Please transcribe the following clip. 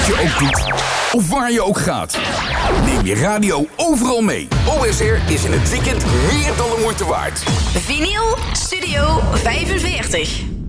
Wat je ook doet, of waar je ook gaat. Neem je radio overal mee. OSR is in het weekend meer dan de moeite waard. Vinyl Studio 45.